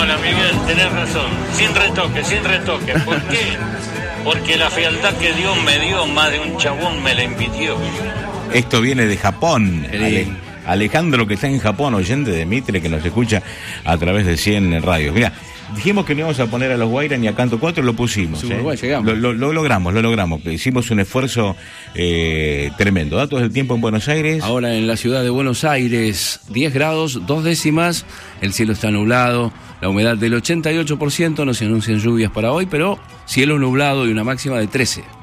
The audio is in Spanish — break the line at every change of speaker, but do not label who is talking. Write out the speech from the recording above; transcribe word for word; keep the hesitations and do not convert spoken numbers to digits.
Hola Miguel, tenés razón. Sin retoque, sin retoque. ¿Por qué? Porque la fealdad que Dios me dio, más de un chabón me la envidió.
Esto viene de Japón. Ale, Alejandro, que está en Japón, oyente de Mitre, que nos escucha a través de cien radios. Mira, dijimos que no íbamos a poner a los Guaira ni a Canto cuatro, lo pusimos. ¿eh? Uruguay, llegamos. Lo, lo, lo logramos, lo logramos. Hicimos un esfuerzo eh, tremendo. Datos del tiempo en Buenos Aires.
Ahora en la ciudad de Buenos Aires, diez grados, dos décimas, el cielo está nublado, la humedad del ochenta y ocho por ciento, no se anuncian lluvias para hoy, pero cielo nublado y una máxima de trece.